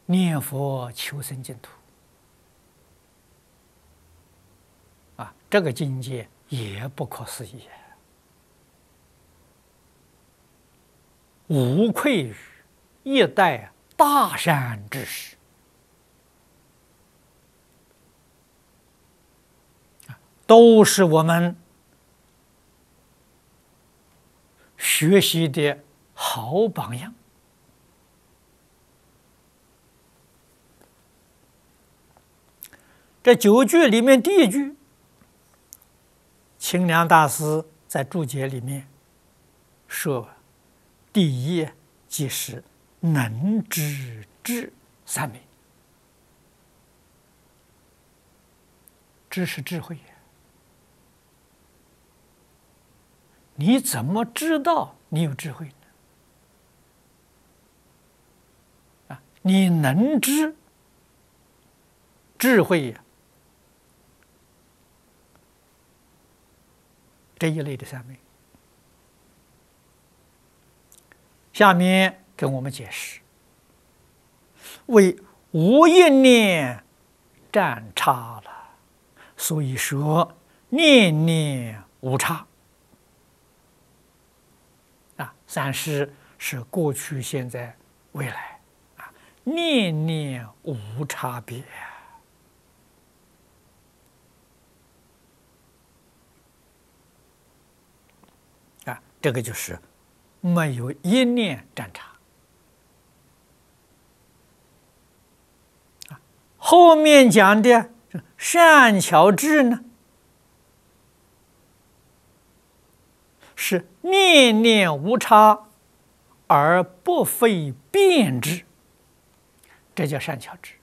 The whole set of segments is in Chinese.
念佛求生净土啊，这个境界也不可思议，无愧于一代大善之士。都是我们学习的好榜样。这9句里面，第1句，清凉大师在注解里面说：“第一即是能知智三昧。”知是智慧。你怎么知道你有智慧呢？啊，你能知智慧呀，这一类的三昧。下面跟我们解释：为无一念占差了，所以说念念无差。三世是过去、现在、未来，啊，念念无差别。啊，这个就是没有一念占差。啊，后面讲的善巧智呢，是念念无差而不费辩知，这叫善巧智。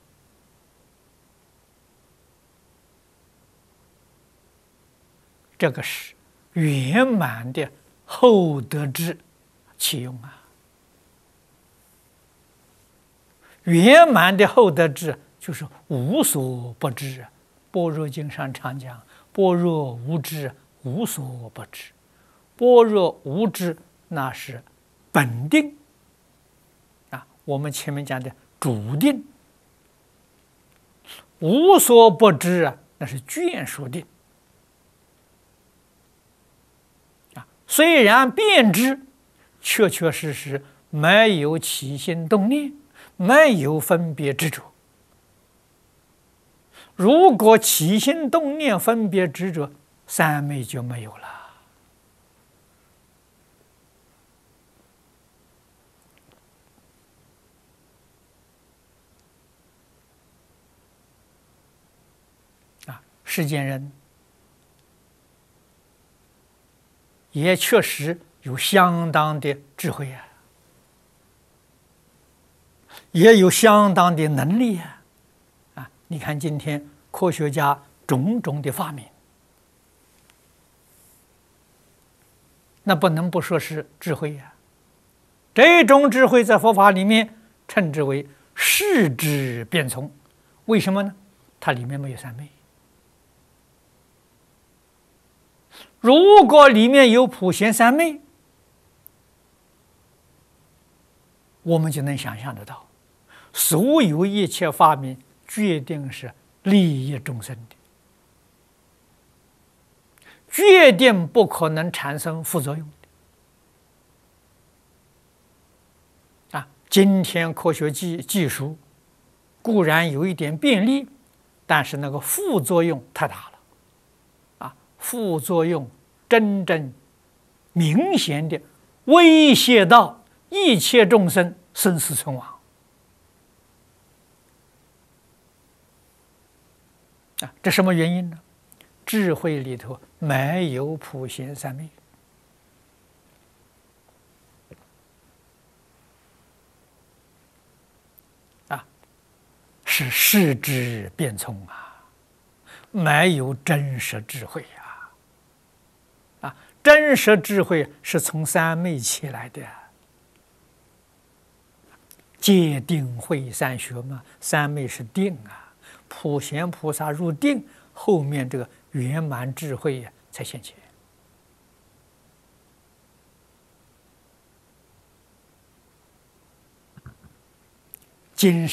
这个是圆满的厚德智启用啊！圆满的厚德智就是无所不知啊！般若经上常讲：般若无知，无所不知。般若无知，那是本定啊，我们前面讲的主定；无所不知啊，那是眷属定啊。虽然辩知，确确实实没有起心动念，没有分别执着。如果起心动念、分别执着，三昧就没有了。世间人也确实有相当的智慧啊，也有相当的能力啊！啊，你看今天科学家种种的发明，那不能不说是智慧呀。这种智慧在佛法里面称之为视智变聪，为什么呢？它里面没有三昧。如果里面有普贤三昧，我们就能想象得到，所有一切发明决定是利益众生的，决定不可能产生副作用的。啊，今天科学技术固然有一点便利，但是那个副作用太大了。副作用真正明显的威胁到一切众生生死存亡啊！这什么原因呢？智慧里头没有普贤三昧啊，是视智变聪啊，没有真实智慧呀！真实智慧是从三昧起来的，戒定慧三学嘛，三昧是定啊，普贤菩萨入定，后面这个圆满智慧呀才现前。今